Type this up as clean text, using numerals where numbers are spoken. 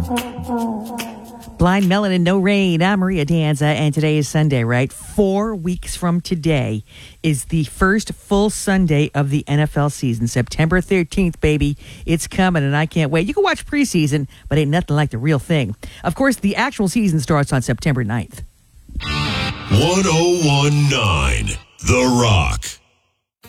Blind Melon and No Rain. I'm Maria Danza, and today is Sunday, right? 4 weeks from today is the first full Sunday of the NFL season. September 13th, baby. It's coming, and I can't wait. You can watch preseason, but ain't nothing like the real thing. Of course, the actual season starts on September 9th. 1019 The Rock.